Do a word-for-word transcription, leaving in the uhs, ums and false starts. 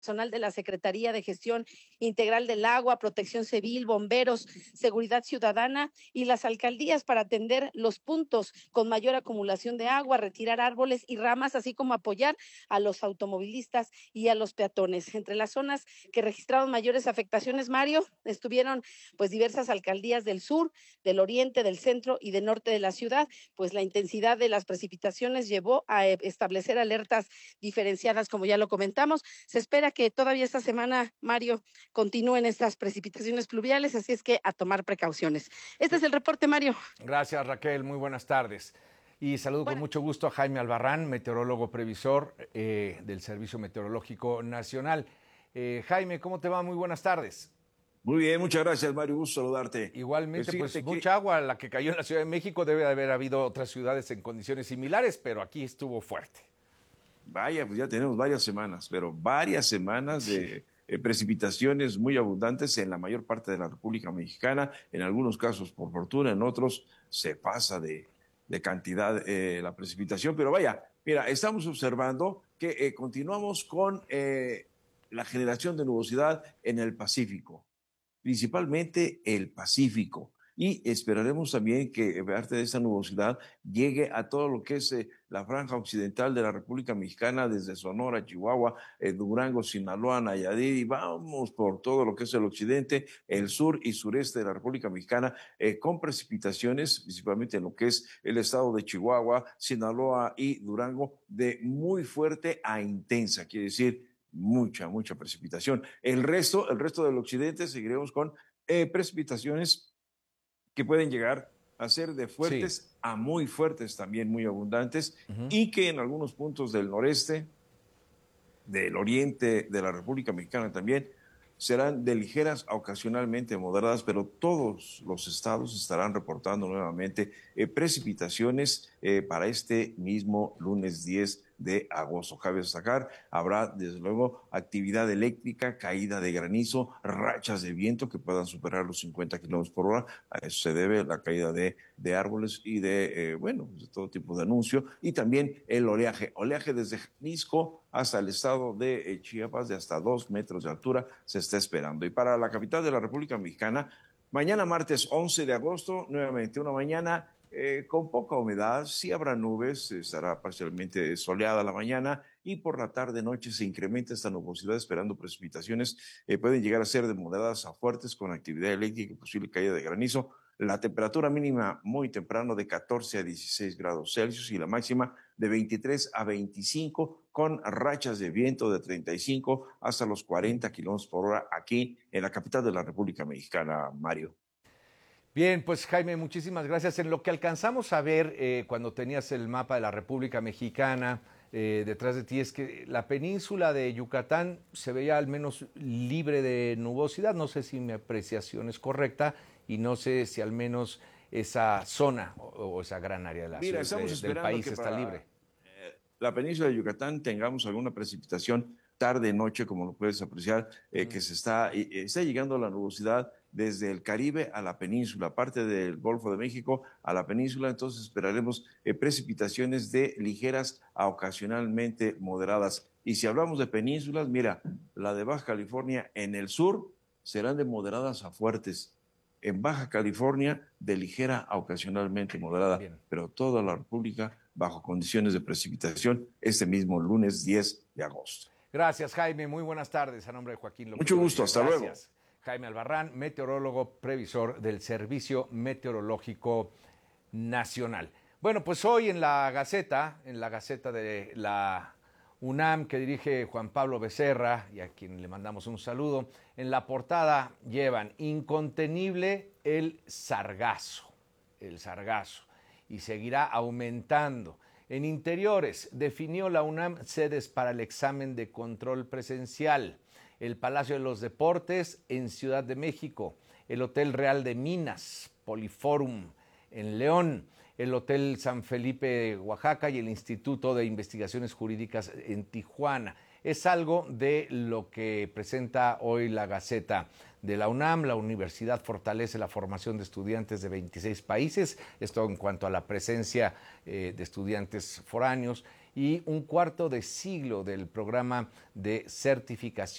personal de la Secretaría de Gestión Integral del Agua, Protección Civil, bomberos, seguridad ciudadana y las alcaldías para atender los puntos con mayor acumulación de agua, retirar árboles y ramas, así como apoyar a los automovilistas y a los peatones. Entre las zonas que registraron mayores afectaciones, Mario, estuvieron pues diversas alcaldías del sur, del oriente, del centro y del norte de la ciudad, pues la intensidad de las precipitaciones llevó a establecer alertas diferenciadas, como ya lo comentamos. Se espera que todavía esta semana, Mario, continúen estas precipitaciones pluviales, así es que a tomar precauciones. Este es el reporte, Mario. Gracias, Raquel, muy buenas tardes. Y saludo con mucho gusto a Jaime Albarrán, meteorólogo previsor eh, del Servicio Meteorológico Nacional. Eh, Jaime, ¿cómo te va? Muy buenas tardes. Muy bien, muchas gracias, Mario, gusto saludarte. Igualmente, pues, pues que... mucha agua la que cayó en la Ciudad de México, debe de haber habido otras ciudades en condiciones similares, pero aquí estuvo fuerte. Vaya, pues ya tenemos varias semanas, pero varias semanas de eh, precipitaciones muy abundantes en la mayor parte de la República Mexicana, en algunos casos por fortuna, en otros se pasa de, de cantidad eh, la precipitación, pero vaya, mira, estamos observando que eh, continuamos con eh, la generación de nubosidad en el Pacífico, principalmente el Pacífico. Y esperaremos también que parte de esta nubosidad llegue a todo lo que es eh, la franja occidental de la República Mexicana, desde Sonora, Chihuahua, eh, Durango, Sinaloa, Nayarit, y vamos por todo lo que es el occidente, el sur y sureste de la República Mexicana, eh, con precipitaciones, principalmente en lo que es el estado de Chihuahua, Sinaloa y Durango, de muy fuerte a intensa, quiere decir mucha, mucha precipitación. El resto, el resto del occidente seguiremos con eh, precipitaciones que pueden llegar a ser de fuertes sí. a muy fuertes, también muy abundantes, uh-huh. y que en algunos puntos del noreste, del oriente de la República Mexicana también, serán de ligeras a ocasionalmente moderadas, pero todos los estados estarán reportando nuevamente eh, precipitaciones eh, para este mismo lunes diez de agosto. Cabe destacar, habrá desde luego actividad eléctrica, caída de granizo, rachas de viento que puedan superar los cincuenta kilómetros por hora. A eso se debe la caída de, de árboles y de, eh, bueno, de todo tipo de anuncio. Y también el oleaje. Oleaje desde Jalisco hasta el estado de eh, Chiapas de hasta dos metros de altura se está esperando. Y para la capital de la República Mexicana, mañana martes once de agosto, nuevamente una mañana Eh, con poca humedad, sí habrá nubes, estará parcialmente soleada la mañana y por la tarde-noche se incrementa esta nubosidad esperando precipitaciones, eh, pueden llegar a ser de moderadas a fuertes con actividad eléctrica y posible caída de granizo. La temperatura mínima muy temprano de catorce a dieciséis grados Celsius y la máxima de veintitrés a veinticinco con rachas de viento de treinta y cinco hasta los cuarenta kilómetros por hora aquí en la capital de la República Mexicana, Mario. Bien, pues Jaime, muchísimas gracias. En lo que alcanzamos a ver eh, cuando tenías el mapa de la República Mexicana eh, detrás de ti, es que la península de Yucatán se veía al menos libre de nubosidad. No sé si mi apreciación es correcta y no sé si al menos esa zona o, o esa gran área de la Mira, ciudad, de, del país está para, libre. Eh, la península de Yucatán tengamos alguna precipitación tarde, noche, como lo puedes apreciar, eh, mm. que se está, eh, está llegando la nubosidad desde el Caribe a la península, parte del Golfo de México a la península, entonces esperaremos eh, precipitaciones de ligeras a ocasionalmente moderadas. Y si hablamos de penínsulas, mira, la de Baja California en el sur serán de moderadas a fuertes. En Baja California de ligera a ocasionalmente moderada, Bien. pero toda la República bajo condiciones de precipitación este mismo lunes diez de agosto. Gracias, Jaime. Muy buenas tardes. A nombre de Joaquín López. Mucho gusto. Hasta Gracias. luego. Jaime Albarrán, meteorólogo previsor del Servicio Meteorológico Nacional. Bueno, pues hoy en la Gaceta, en la Gaceta de la UNAM que dirige Juan Pablo Becerra y a quien le mandamos un saludo, en la portada llevan incontenible el sargazo, el sargazo, y seguirá aumentando. En interiores, definió la UNAM sedes para el examen de control presencial. El Palacio de los Deportes en Ciudad de México, el Hotel Real de Minas, Poliforum en León, el Hotel San Felipe de Oaxaca y el Instituto de Investigaciones Jurídicas en Tijuana. Es algo de lo que presenta hoy la Gaceta de la UNAM. La universidad fortalece la formación de estudiantes de veintiséis países, esto en cuanto a la presencia eh, de estudiantes foráneos, y un cuarto de siglo del programa de certificación